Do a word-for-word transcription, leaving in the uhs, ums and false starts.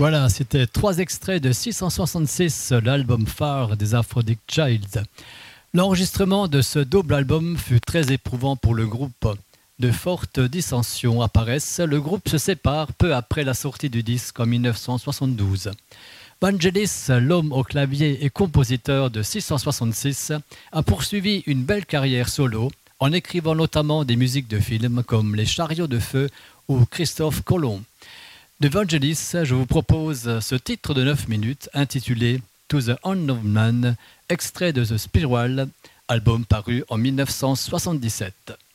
Voilà, c'était trois extraits de six cent soixante-six, l'album phare des Aphrodite Child. L'enregistrement de ce double album fut très éprouvant pour le groupe. De fortes dissensions apparaissent, le groupe se sépare peu après la sortie du disque en dix-neuf cent soixante-douze. Vangelis, l'homme au clavier et compositeur de six cent soixante-six, a poursuivi une belle carrière solo en écrivant notamment des musiques de films comme Les Chariots de Feu ou Christophe Colomb. De Vangelis, je vous propose ce titre de neuf minutes intitulé To the Unknown Man, extrait de The Spiral, album paru en dix-neuf cent soixante-dix-sept.